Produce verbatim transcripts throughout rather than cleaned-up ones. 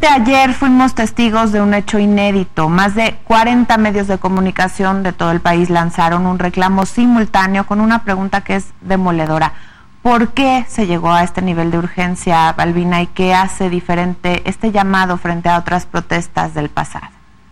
Justamente ayer fuimos testigos de un hecho inédito. Más de cuarenta medios de comunicación de todo el país lanzaron un reclamo simultáneo con una pregunta que es demoledora. ¿Por qué se llegó a este nivel de urgencia, Balbina, y qué hace diferente este llamado frente a otras protestas del pasado?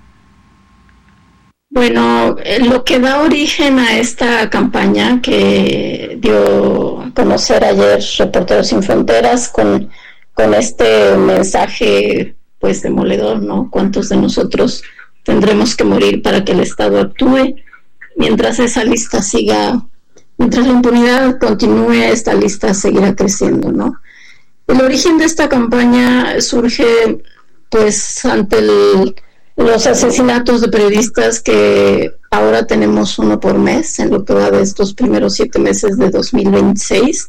Bueno, lo que da origen a esta campaña que dio a conocer ayer Reporteros Sin Fronteras con, con este mensaje pues demoledor, ¿no? ¿Cuántos de nosotros tendremos que morir para que el Estado actúe? Mientras esa lista siga, mientras la impunidad continúe, esta lista seguirá creciendo, ¿no? El origen de esta campaña surge pues ante el los asesinatos de periodistas, que ahora tenemos uno por mes en lo que va de estos primeros siete meses de dos mil veintiséis,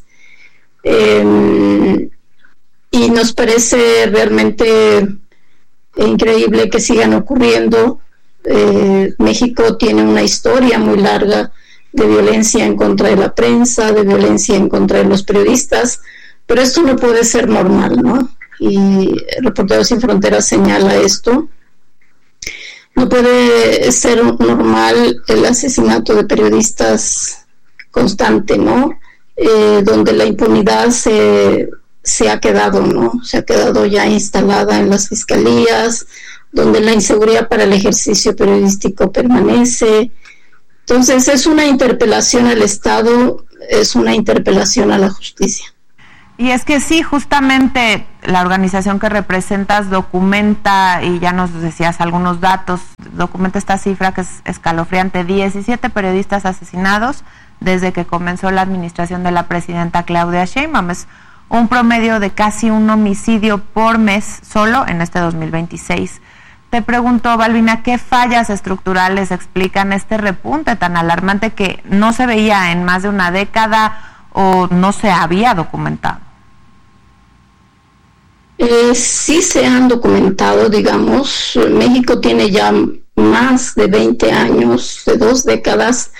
eh, y nos parece realmente increíble que sigan ocurriendo. eh, México tiene una historia muy larga de violencia en contra de la prensa, de violencia en contra de los periodistas, pero esto no puede ser normal, ¿no? Y Reporteros Sin Fronteras señala esto. No puede ser normal el asesinato de periodistas constante, ¿no? Eh, donde la impunidad se, se ha quedado, ¿no? Se ha quedado ya instalada en las fiscalías, donde la inseguridad para el ejercicio periodístico permanece. Entonces es una interpelación al Estado, es una interpelación a la justicia. Y es que sí, justamente la organización que representas documenta, y ya nos decías algunos datos, documenta esta cifra que es escalofriante: diecisiete periodistas asesinados desde que comenzó la administración de la presidenta Claudia Sheinbaum. Es un promedio de casi un homicidio por mes solo en este dos mil veintiséis. Te pregunto, Balbina, ¿qué fallas estructurales explican este repunte tan alarmante que no se veía en más de una década o no se había documentado? Eh, sí se han documentado, digamos. México tiene ya más de veinte años, de dos décadas,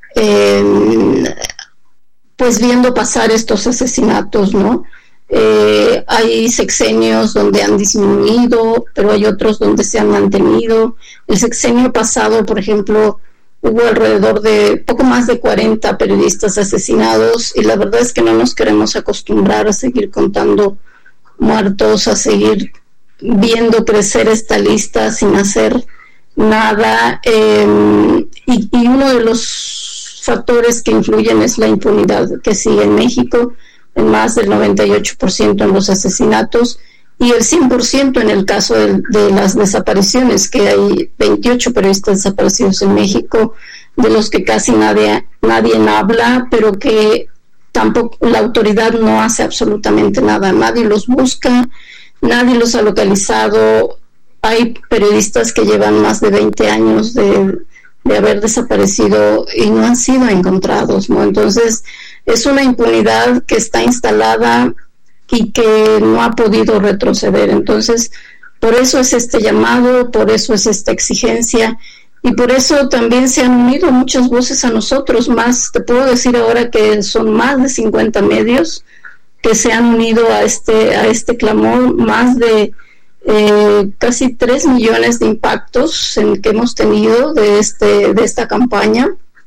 eh, pues viendo pasar estos asesinatos, ¿no? Eh, hay sexenios donde han disminuido, pero hay otros donde se han mantenido. El sexenio pasado, por ejemplo, hubo alrededor de poco más de cuarenta periodistas asesinados, y la verdad es que no nos queremos acostumbrar a seguir contando muertos, a seguir viendo crecer esta lista sin hacer nada, eh, y, y uno de los factores que influyen es la impunidad que sigue en México, en más del noventa y ocho por ciento en los asesinatos y el cien por ciento en el caso de, de las desapariciones, que hay veintiocho periodistas desaparecidos en México, de los que casi nadie, nadie habla, pero que tampoco la autoridad no hace absolutamente nada, nadie los busca, nadie los ha localizado. Hay periodistas que llevan más de veinte años de, de haber desaparecido y no han sido encontrados, ¿no? Entonces es una impunidad que está instalada y que no ha podido retroceder. Entonces por eso es este llamado, por eso es esta exigencia, y por eso también se han unido muchas voces a nosotros. Más, te puedo decir ahora que son más de cincuenta medios que se han unido a este, a este clamor, más de eh, casi tres millones de impactos en que hemos tenido de, este, de esta campaña,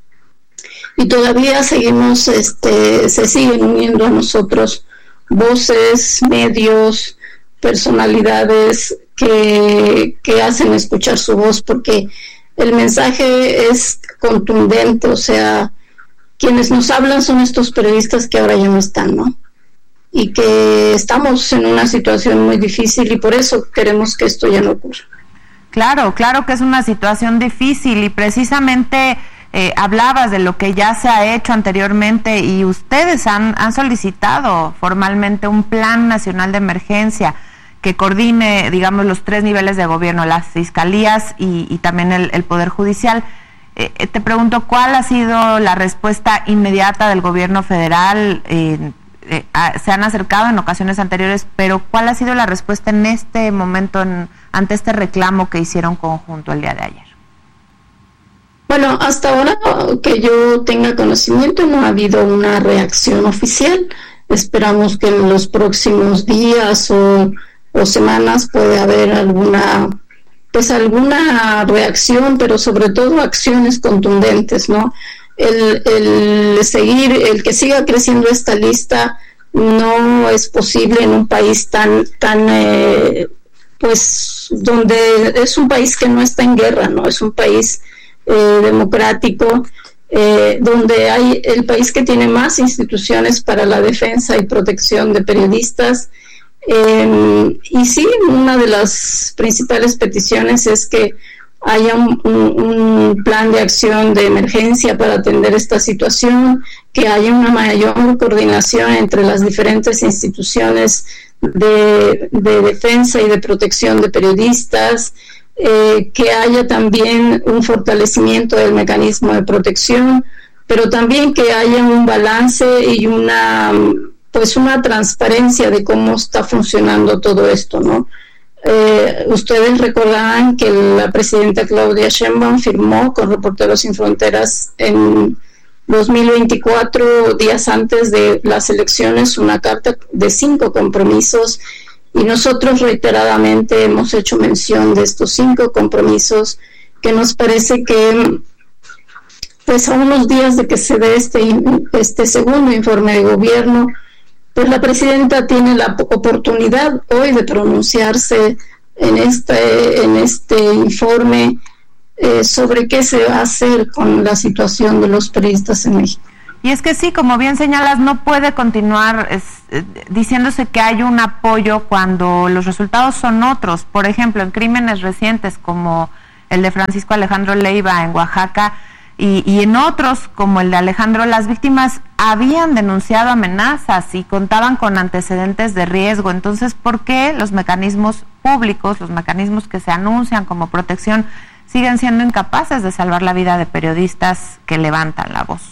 y todavía seguimos, este, se siguen uniendo a nosotros voces, medios, personalidades que, que hacen escuchar su voz, porque el mensaje es contundente. O sea, quienes nos hablan son estos periodistas que ahora ya no están, ¿no? Y que estamos en una situación muy difícil, y por eso queremos que esto ya no ocurra. Claro, claro que es una situación difícil, y precisamente eh, hablabas de lo que ya se ha hecho anteriormente, y ustedes han, han solicitado formalmente un plan nacional de emergencia que coordine, digamos, los tres niveles de gobierno, las fiscalías y, y también el, el Poder Judicial. Eh, te pregunto, ¿cuál ha sido la respuesta inmediata del gobierno federal? Eh, eh, a, se han acercado en ocasiones anteriores, pero ¿cuál ha sido la respuesta en este momento en, ante este reclamo que hicieron conjunto el día de ayer? Bueno, hasta ahora que yo tenga conocimiento no ha habido una reacción oficial. Esperamos que en los próximos días o o semanas puede haber alguna pues alguna reacción, pero sobre todo acciones contundentes, ¿no? El, el seguir, el que siga creciendo esta lista no es posible en un país tan, tan eh, pues, donde es un país que no está en guerra, ¿no? Es un país eh, democrático, eh, donde hay el país que tiene más instituciones para la defensa y protección de periodistas. Eh, y sí, una de las principales peticiones es que haya un, un, un plan de acción de emergencia para atender esta situación, que haya una mayor coordinación entre las diferentes instituciones de, de defensa y de protección de periodistas, eh, que haya también un fortalecimiento del mecanismo de protección, pero también que haya un balance y una pues una transparencia de cómo está funcionando todo esto, ¿no? Eh, ustedes recordarán que la presidenta Claudia Sheinbaum firmó con Reporteros Sin Fronteras en dos mil veinticuatro, días antes de las elecciones, una carta de cinco compromisos, y nosotros reiteradamente hemos hecho mención de estos cinco compromisos, que nos parece que pues a unos días de que se dé este, este segundo informe de gobierno, pues la presidenta tiene la oportunidad hoy de pronunciarse en este, en este informe eh, sobre qué se va a hacer con la situación de los periodistas en México. Y es que sí, como bien señalas, no puede continuar es, eh, diciéndose que hay un apoyo cuando los resultados son otros. Por ejemplo, en crímenes recientes como el de Francisco Alejandro Leiva en Oaxaca, Y, y en otros, como el de Alejandro, las víctimas habían denunciado amenazas y contaban con antecedentes de riesgo. Entonces, ¿por qué los mecanismos públicos, los mecanismos que se anuncian como protección, siguen siendo incapaces de salvar la vida de periodistas que levantan la voz?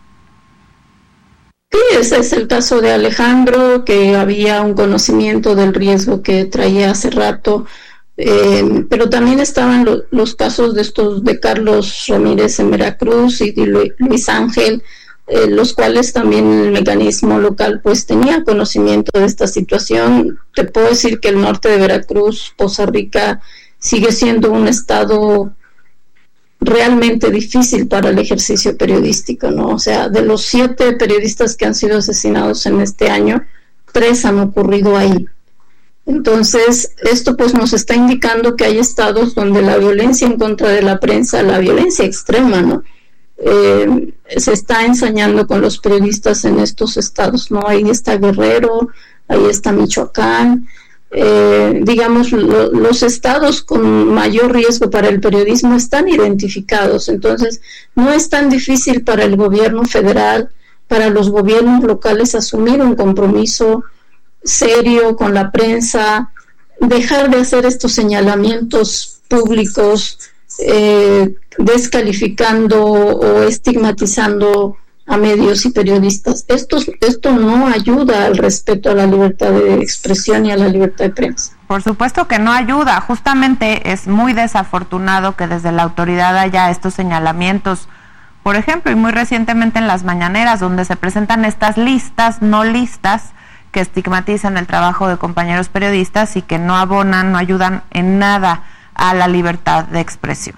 Sí, ese es el caso de Alejandro, que había un conocimiento del riesgo que traía hace rato. Eh, pero también estaban lo, los casos de estos de Carlos Ramírez en Veracruz y de Luis Ángel, eh, los cuales también el mecanismo local pues tenía conocimiento de esta situación. Te puedo decir que el norte de Veracruz, Poza Rica, sigue siendo un estado realmente difícil para el ejercicio periodístico, ¿no? O sea, de los siete periodistas que han sido asesinados en este año, tres han ocurrido ahí. Entonces, esto pues nos está indicando que hay estados donde la violencia en contra de la prensa, la violencia extrema, ¿no? Eh, se está ensañando con los periodistas en estos estados, ¿no? Ahí está Guerrero, ahí está Michoacán, eh, digamos, lo, los estados con mayor riesgo para el periodismo están identificados. Entonces, no es tan difícil para el gobierno federal, para los gobiernos locales asumir un compromiso serio con la prensa, dejar de hacer estos señalamientos públicos eh, descalificando o estigmatizando a medios y periodistas. Esto, esto no ayuda al respeto a la libertad de expresión y a la libertad de prensa. Por supuesto que no ayuda. Justamente es muy desafortunado que desde la autoridad haya estos señalamientos, por ejemplo, y muy recientemente en las mañaneras, donde se presentan estas listas, no listas, que estigmatizan el trabajo de compañeros periodistas y que no abonan, no ayudan en nada a la libertad de expresión.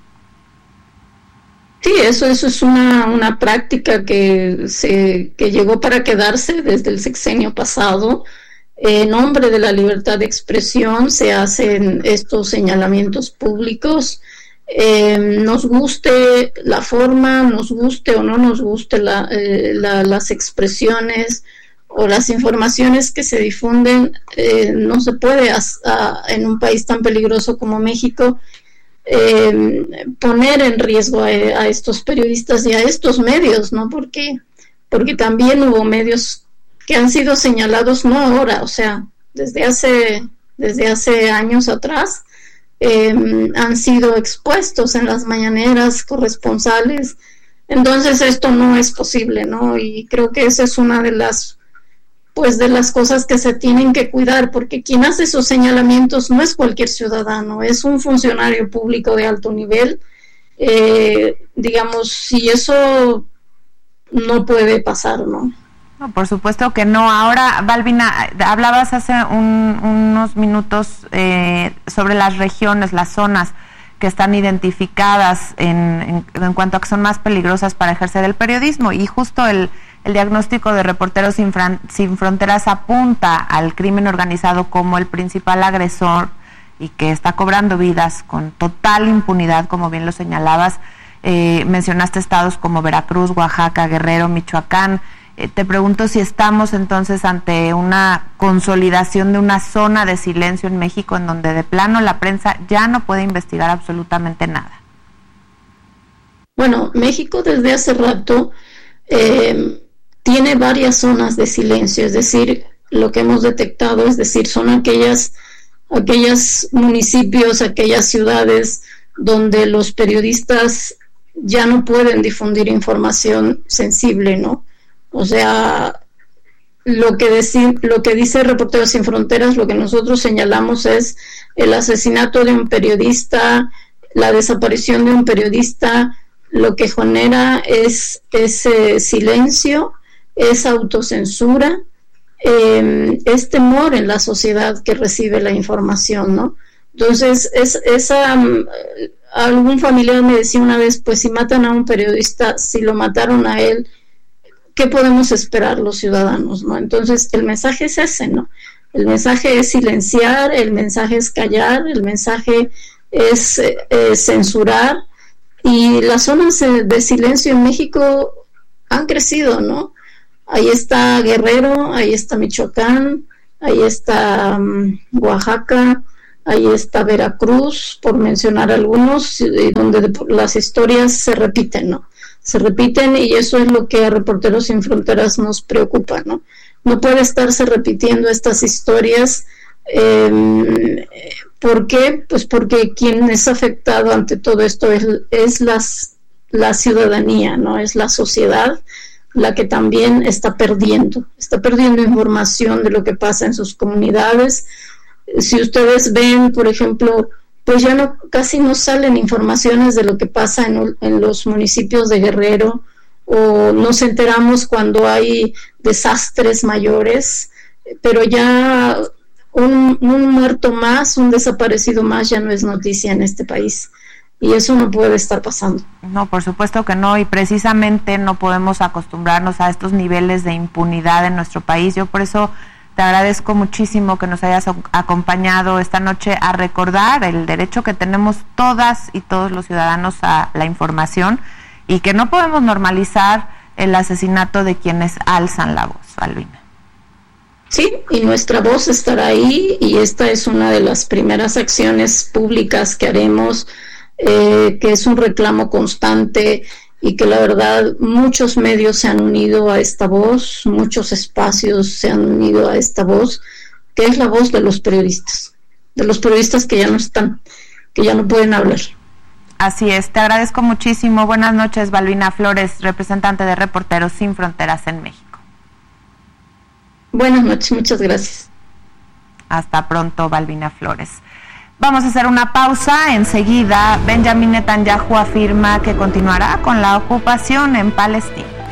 Sí, eso, eso es una, una práctica que, se, que llegó para quedarse desde el sexenio pasado. En nombre de la libertad de expresión se hacen estos señalamientos públicos. Eh, nos guste la forma, nos guste o no nos guste la, eh, la, las expresiones o las informaciones que se difunden, eh, no se puede a, a, en un país tan peligroso como México eh, poner en riesgo a, a estos periodistas y a estos medios, ¿no? Porque, porque también hubo medios que han sido señalados, no ahora, o sea, desde hace, desde hace años atrás, eh, han sido expuestos en las mañaneras, corresponsales. Entonces esto no es posible, ¿no? Y creo que esa es una de las pues de las cosas que se tienen que cuidar, porque quien hace esos señalamientos no es cualquier ciudadano, es un funcionario público de alto nivel. Eh, digamos, si eso no puede pasar, ¿no? No, por supuesto que no. Ahora, Balbina, hablabas hace un, unos minutos eh, sobre las regiones, las zonas que están identificadas en, en, en cuanto a que son más peligrosas para ejercer el periodismo, y justo el, el diagnóstico de Reporteros Sin, Fran, Sin Fronteras apunta al crimen organizado como el principal agresor y que está cobrando vidas con total impunidad, como bien lo señalabas. Eh, mencionaste estados como Veracruz, Oaxaca, Guerrero, Michoacán. Eh, te pregunto si estamos entonces ante una consolidación de una zona de silencio en México en donde de plano la prensa ya no puede investigar absolutamente nada. Bueno, México desde hace rato eh, tiene varias zonas de silencio, es decir, lo que hemos detectado, es decir, son aquellas, aquellos municipios, aquellas ciudades donde los periodistas ya no pueden difundir información sensible, ¿no? O sea, lo que, deci- lo que dice Reporteros Sin Fronteras, lo que nosotros señalamos es el asesinato de un periodista, la desaparición de un periodista, lo que genera es ese silencio, es autocensura, eh, es temor en la sociedad que recibe la información, ¿no? Entonces, es, esa, um, algún familiar me decía una vez, pues si matan a un periodista, si lo mataron a él, ¿qué podemos esperar los ciudadanos, no? Entonces, el mensaje es ese, ¿no? El mensaje es silenciar, el mensaje es callar, el mensaje es eh, censurar, y las zonas de silencio en México han crecido, ¿no? Ahí está Guerrero, ahí está Michoacán, ahí está um, Oaxaca, ahí está Veracruz, por mencionar algunos, donde las historias se repiten, ¿no? Se repiten, y eso es lo que a Reporteros Sin Fronteras nos preocupa, ¿no? No puede estarse repitiendo estas historias. Eh, ¿Por qué? Pues porque quien es afectado ante todo esto es, es las, la ciudadanía, ¿no? Es la sociedad la que también está perdiendo, está perdiendo información de lo que pasa en sus comunidades. Si ustedes ven, por ejemplo, pues ya no, casi no salen informaciones de lo que pasa en, en los municipios de Guerrero, o nos enteramos cuando hay desastres mayores, pero ya un, un muerto más, un desaparecido más ya no es noticia en este país, y eso no puede estar pasando. No, por supuesto que no, y precisamente no podemos acostumbrarnos a estos niveles de impunidad en nuestro país. Yo por eso te agradezco muchísimo que nos hayas acompañado esta noche a recordar el derecho que tenemos todas y todos los ciudadanos a la información, y que no podemos normalizar el asesinato de quienes alzan la voz, Balbina. Sí, y nuestra voz estará ahí, y esta es una de las primeras acciones públicas que haremos, eh, que es un reclamo constante, y que la verdad muchos medios se han unido a esta voz, muchos espacios se han unido a esta voz, que es la voz de los periodistas, de los periodistas que ya no están, que ya no pueden hablar. Así es, te agradezco muchísimo. Buenas noches, Balbina Flores, representante de Reporteros Sin Fronteras en México. Buenas noches, muchas gracias. Hasta pronto, Balbina Flores. Vamos a hacer una pausa. Enseguida, Benjamin Netanyahu afirma que continuará con la ocupación en Palestina.